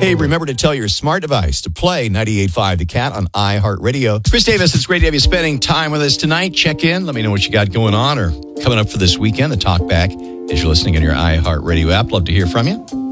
Hey, remember to tell your smart device to play 98.5 The Cat on iHeartRadio. Chris Davis, it's great to have you spending time with us tonight. Check in. Let me know what you got going on or coming up for this weekend. The talk back as you're listening on your iHeartRadio app. Love to hear from you.